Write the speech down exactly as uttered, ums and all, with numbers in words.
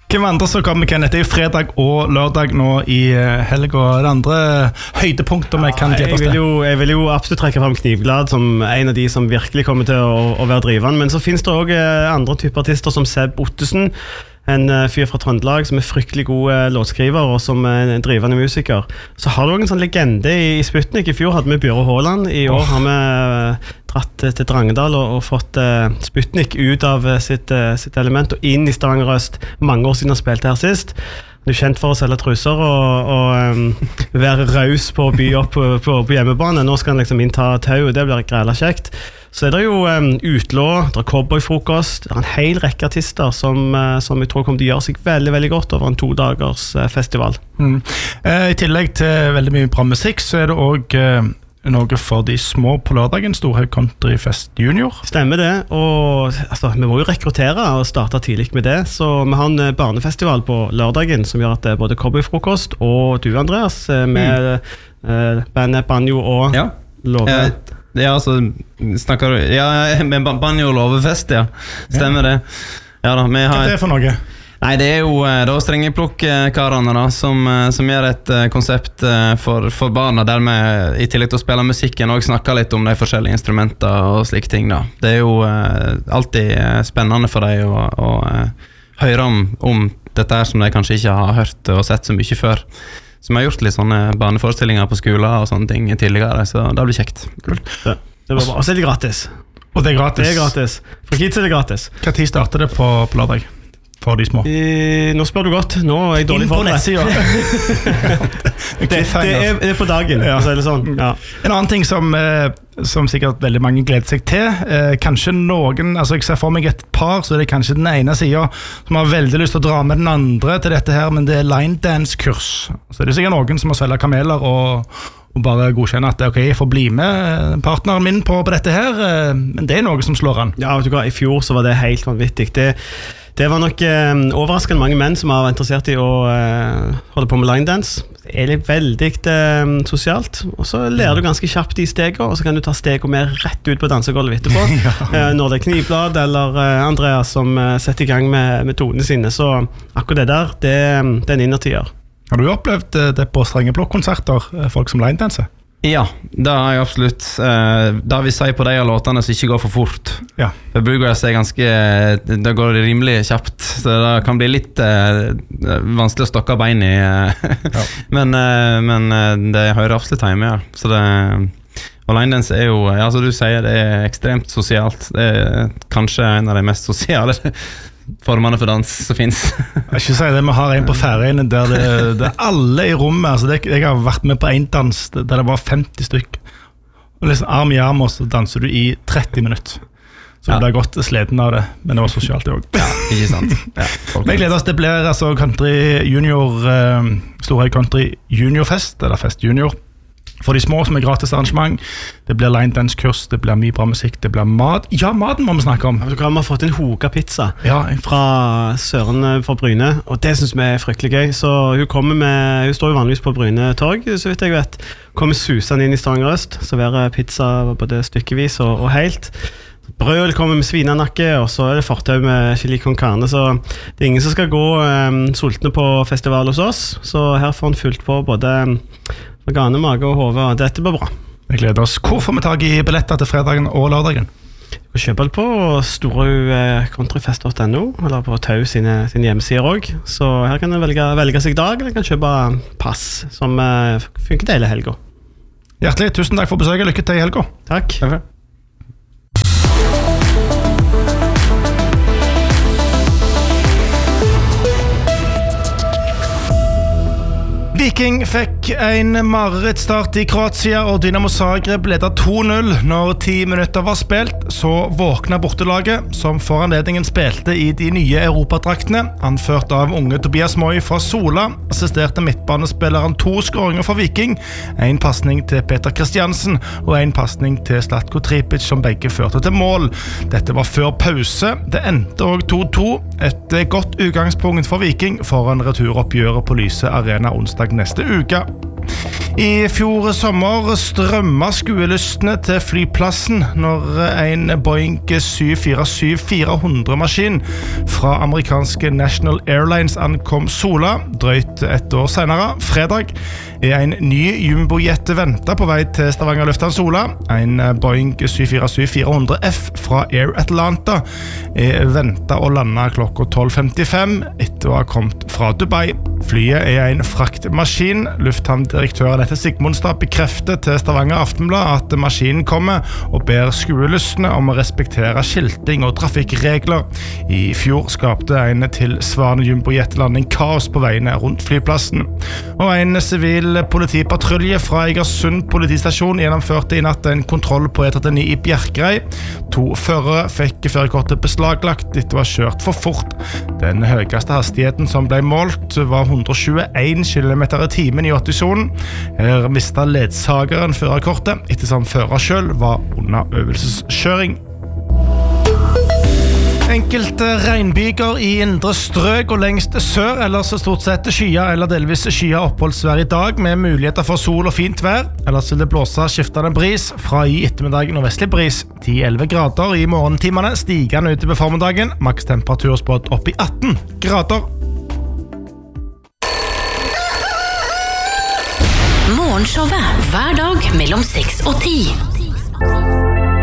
Hvem andre som kommer, Kenneth? Det er jo fredag og lørdag nå i helg, og det andre høydepunkter vi kan glede oss til. Jeg vil, jo, jeg vil jo absolutt trekke frem Knivglad som en av de som virkelig kommer til å, å være drivende, men så finnes det også andre typer artister som Seb Ottesen, en fyr fra Trøndelag som er fryktelig god låtskriver og som er en drivende musiker. Så har du også en sånn legende i Sputnik. I fjor hadde vi Bjørn Håland. I år har vi dratt til Drangedal og, og fått uh, Sputnik ut av sitt, uh, sitt element og inn i Stavanger Øst. Mange år siden han spilte her sist. Du er kjent for å selge truser og, og um, være raus på å by opp på, på, på hjemmebane. Nå skal han liksom innta tau, og det blir grela kjekt. Så er det jo um, utlå, det er cowboyfrokost, det er en hel rekke artister som, uh, som jeg tror kommer til å gjøre seg veldig, veldig godt over en to dagers uh, festival. Mm. Uh, I tillegg til veldig mye bra musikk, så er det også uh, noe for de små på lørdagen, Storhaug Country Fest Junior. Stemmer det, og altså, vi må jo rekruttere og starte tidlig med det, så vi har en barnefestival på lørdagen som gjør at det er både cowboyfrokost og du, Andreas, med mm. uh, bandet Banjo og ja. Love. Ja. Ja, altså, snakker du Ja, med banjo og lovefest, ja. Stemmer ja. det. Ja da, vi har Hva er det for noe? Nei, det er jo da Strengeplukk-karene da, som, som gjør et konsept for, for barna, der vi i tillegg til å spille musikken også snakker litt om de forskjellige instrumenter og slike ting da. Det er jo uh, alltid spennende for deg å, å uh, høre om, om dette her som de kanskje ikke har hørt og sett så mye før. Så vi har gjort litt sånne barneforestillinger på skoler og sånne ting tidligere, så det blir kjekt. Kult. Ja, det var bra. Og så er det gratis. Og det er gratis. Det er gratis. For kids er det gratis. Hva tid starter det på, på lørdag? For de små. I, nå spør du godt. Nå er jeg dårlig for det. det, det, er, det er på dagen. Ja. Så er det sånn. Ja. En annen ting som, eh, som sikkert veldig mange gleder seg til, eh, kanskje noen, altså jeg ser for meg et par, så er det kanskje den ene siden som har veldig lyst til å dra med den andre til dette her, men det er line dance-kurs. Så er det sikkert noen som har svelget kameler og, og bare godkjenner at ok, jeg får bli med partneren min på, på dette her, eh, men det er noe som slår an. Ja, vet du hva, i fjor så var det helt vanvittig. Det Det var nok eh, overraskende mange menn som var interessert i å eh, holde på med line dance. Det er litt veldig eh, sosialt, og så lærer du ganske kjapt de stegene, og så kan du ta stegene med rett ut på dansegulvet etterpå. ja. eh, når det er Knivblad eller eh, Andreas som eh, setter i gang med, med tonene sine, så akkurat det der, det, det er en innertier. Har du opplevd det på Strengeplukk-konserter, folk som line danser? Ja, det har jeg absolutt. Det vi sier på de av låtene som ikke går for fort. Ja. For bluegrass er ganske, det går rimelig kjapt, så det kan bli litt eh, vanskelig å stokke bein i. ja. Men, eh, men det hører absolutt hjemme, ja. Så det, og line dance er jo, ja, som du sier, det er ekstremt sosialt. Det er kanskje en av de mest sosiale formene for dans som finnes. Jeg skal si det, vi har en på Færøyene der det, det er alle i rommet, altså det, jeg har vært med på en dans der det var femti stykk, og liksom arm i arm, og så danser du i tretti minutter. Så ja. Det ble godt sleden av det, men det var sosialt det også. Ja, ikke sant. Ja, jeg gleder oss, det blir altså Country Junior, uh, Storhaug Country Junior Fest, eller Fest Junior, for de små som er gratis arrangement. Det blir line dance kurs, det blir mye bra musikk, det blir mat. Ja, maten må vi snakke om. Vi har fått en hoka pizza ja, fra Søren fra Bryne, og det synes vi er fryktelig gøy. Så hun kommer med, hun står jo vanligvis på Bryne torg, så vidt jeg vet. Kommer susende inn i Stavanger Øst, serverer pizza både stykkevis og, og helt. Brød kommer med svinenakke, og så er det fortau med chili con carne, så det er ingen som skal gå um, sultne på festival hos oss, så her får han fulgt på både organe, mage og hode, og dette blir bra. Vi gleder oss. Hvor får vi tag i billetter til fredagen og lørdagen? Du kan kjøpe det på storhaug countryfest punktum no, eller på Tau sine, sine hjemmesider også, så her kan du velge, velge seg dag, eller kan kjøpe pass som uh, funker til hele helga. Hjertelig, tusen takk for besøket, lykke til i helga. Takk. Takk. Viking fikk en marerittstart i Kroatia, og Dynamo Zagreb ledet to null når ti minutter var spilt. Så våkna bortelaget, som for anledningen spilte i de nye europadraktene, anført av unge Tobias Moi fra Sola, assisterte midtbanespilleren to skåringer for Viking, en passning til Peter Kristiansen og en passning til Zlatko Tripic, som begge førte til mål. Dette var før pause. Det endte også to to, et godt utgangspunkt for Viking foran returoppgjøret på Lyse Arena onsdag neste uke. I fjor sommer strømmet skuelystene til flyplassen når en Boeing syv fire syv fire hundre maskin fra amerikanske National Airlines ankom Sola. Drøyt ett år senere, fredag, er en ny jumbo-jet ventet på vei til Stavanger lufthavn Sola. En Boeing syv fire syv fire hundre F fra Air Atlanta er ventet å lande klokka tolv femtifem etter å ha kommet fra Dubai. Flyet er en fraktmaskin. Lufthavndirektøren etter Sigmundstad bekrefter til Stavanger Aftenblad at maskinen kommer og ber skuelystne om å respektere skilting og trafikkregler. I fjor skapte en tilsvarende jumbo-jet-landing kaos på veiene rundt flyplassen. Og en sivil politipatrulje fra Egersund politistasjon gjennomførte i natt en kontroll på E trettini i Bjerkreim. To førere fikk førerkortet beslaglagt etter å ha kjørt for fort. Den høyeste hastigheten som ble målt var hundre og tjueen kilometer i timen i åtti-sonen. Her mistet ledsageren førerkortet ettersom fører selv var under øvelseskjøring. Enkelte regnbyger i indre strøk og lengst sør, ellers stort sett skya eller delvis skya oppholdsvær i dag, med muligheter for sol og fint vær. Ellers vil det blåse skiftende bris, fra i ettermiddagen og vestlig bris. ti til elleve grader i morgentimene, stigende utover formiddagen, maks temperatur spådd opp i atten grader. Morgenshowet hver dag mellom seks og ti.